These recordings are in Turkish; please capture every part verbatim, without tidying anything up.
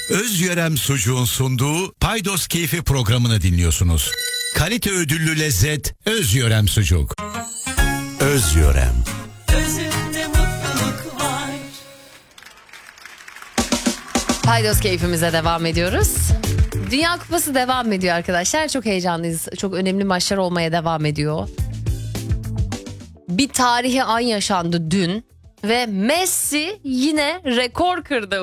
Özyörem Sucuğun sunduğu Paydos Keyfi programını dinliyorsunuz. Kalite ödüllü lezzet Özyörem Sucuk. Özyörem. Özünde mutluluk var. Paydos keyfimize devam ediyoruz. Dünya Kupası devam ediyor arkadaşlar. Çok heyecanlıyız. Çok önemli maçlar olmaya devam ediyor. Bir tarihi an yaşandı dün. Ve Messi yine rekor kırdı.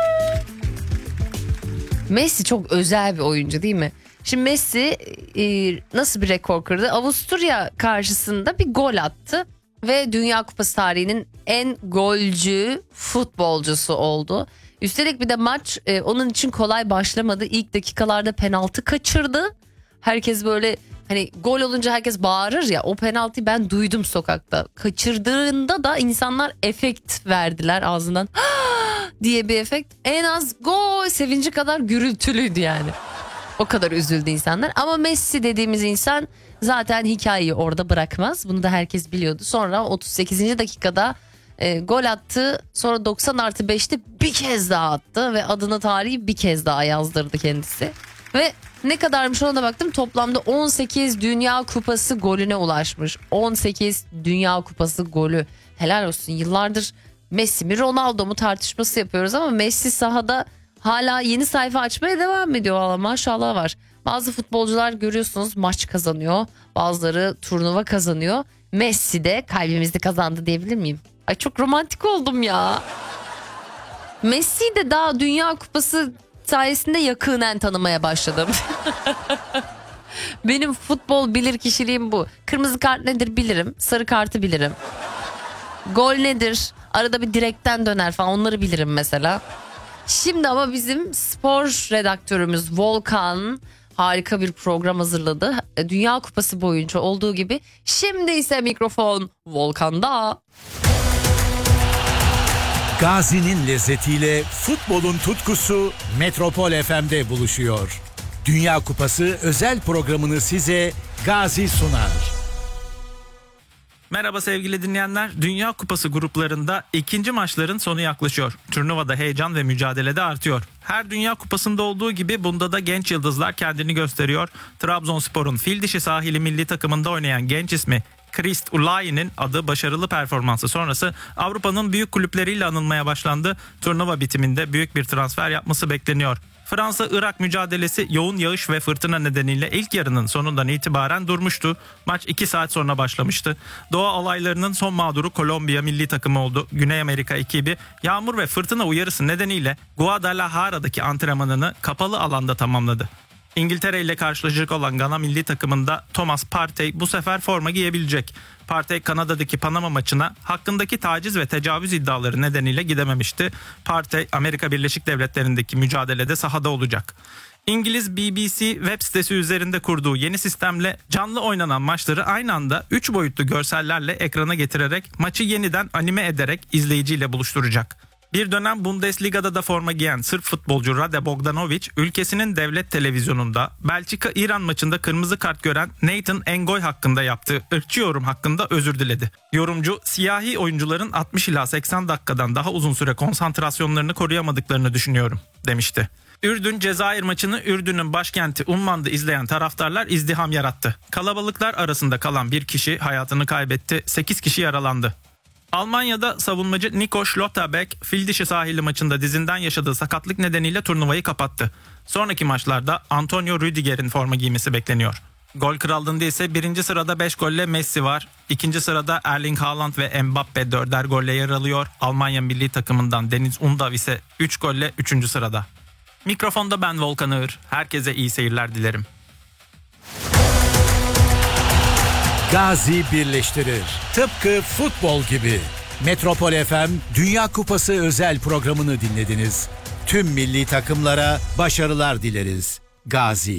Messi çok özel bir oyuncu değil mi? Şimdi Messi e, nasıl bir rekor kırdı? Avusturya karşısında bir gol attı. Ve Dünya Kupası tarihinin en golcü futbolcusu oldu. Üstelik bir de maç e, onun için kolay başlamadı. İlk dakikalarda penaltı kaçırdı. Herkes böyle hani gol olunca herkes bağırır ya, o penaltıyı ben duydum sokakta. Kaçırdığında da insanlar efekt verdiler ağzından diye bir efekt. En az gol sevinci kadar gürültülüydü yani. O kadar üzüldü insanlar. Ama Messi dediğimiz insan zaten hikayeyi orada bırakmaz. Bunu da herkes biliyordu. Sonra otuz sekizinci dakikada e, gol attı. Sonra doksan artı beşte bir kez daha attı. Ve adını tarihi bir kez daha yazdırdı kendisi. Ve ne kadarmış ona da baktım. Toplamda on sekiz Dünya Kupası golüne ulaşmış. on sekiz Dünya Kupası golü. Helal olsun. Yıllardır Messi mi Ronaldo mu tartışması yapıyoruz ama Messi sahada hala yeni sayfa açmaya devam ediyor. Valla maşallah var. Bazı futbolcular görüyorsunuz maç kazanıyor. Bazıları turnuva kazanıyor. Messi de kalbimizi kazandı diyebilir miyim? Ay çok romantik oldum ya. Messi'yi de daha Dünya Kupası sayesinde yakından tanımaya başladım. Benim futbol bilir kişiliğim bu. Kırmızı kart nedir bilirim. Sarı kartı bilirim. Gol nedir? Arada bir direkten döner falan, onları bilirim mesela. Şimdi ama bizim spor redaktörümüz Volkan harika bir program hazırladı. Dünya Kupası boyunca olduğu gibi. Şimdi ise mikrofon Volkan'da. Gazi'nin lezzetiyle futbolun tutkusu Metropol F M'de buluşuyor. Dünya Kupası özel programını size Gazi sunar. Merhaba sevgili dinleyenler. Dünya Kupası gruplarında ikinci maçların sonu yaklaşıyor. Turnuvada heyecan ve mücadelede artıyor. Her Dünya Kupası'nda olduğu gibi bunda da genç yıldızlar kendini gösteriyor. Trabzonspor'un Fildişi sahili milli takımında oynayan genç ismi Krist Ulayi'nin adı başarılı performansı sonrası Avrupa'nın büyük kulüpleriyle anılmaya başlandı. Turnuva bitiminde büyük bir transfer yapması bekleniyor. Fransa-Irak mücadelesi yoğun yağış ve fırtına nedeniyle ilk yarının sonundan itibaren durmuştu. Maç iki saat sonra başlamıştı. Doğa olaylarının son mağduru Kolombiya milli takımı oldu. Güney Amerika ekibi yağmur ve fırtına uyarısı nedeniyle Guadalajara'daki antrenmanını kapalı alanda tamamladı. İngiltere ile karşılaşacak olan Gana milli takımında Thomas Partey bu sefer forma giyebilecek. Partey Kanada'daki Panama maçına hakkındaki taciz ve tecavüz iddiaları nedeniyle gidememişti. Partey Amerika Birleşik Devletleri'ndeki mücadelede sahada olacak. İngiliz B B C web sitesi üzerinde kurduğu yeni sistemle canlı oynanan maçları aynı anda üç boyutlu görsellerle ekrana getirerek maçı yeniden anime ederek izleyiciyle buluşturacak. Bir dönem Bundesliga'da da forma giyen Sırp futbolcu Rade Bogdanović ülkesinin devlet televizyonunda Belçika-İran maçında kırmızı kart gören Nathan Engoy hakkında yaptığı ırkçı yorum hakkında özür diledi. Yorumcu, siyahi oyuncuların altmış ila seksen dakikadan daha uzun süre konsantrasyonlarını koruyamadıklarını düşünüyorum demişti. Ürdün Cezayir maçını Ürdün'ün başkenti Umman'da izleyen taraftarlar izdiham yarattı. Kalabalıklar arasında kalan bir kişi hayatını kaybetti, sekiz kişi yaralandı. Almanya'da savunmacı Nico Schlotterbeck Fildişi sahili maçında dizinden yaşadığı sakatlık nedeniyle turnuvayı kapattı. Sonraki maçlarda Antonio Rüdiger'in forma giymesi bekleniyor. Gol krallığında ise birinci sırada beş golle Messi var. İkinci sırada Erling Haaland ve Mbappe dörder golle yer alıyor. Almanya milli takımından Deniz Undav ise üç golle üçüncü sırada. Mikrofonda ben Volkan Ağır. Herkese iyi seyirler dilerim. Gazi birleştirir. Tıpkı futbol gibi. Metropol F M Dünya Kupası özel programını dinlediniz. Tüm milli takımlara başarılar dileriz. Gazi.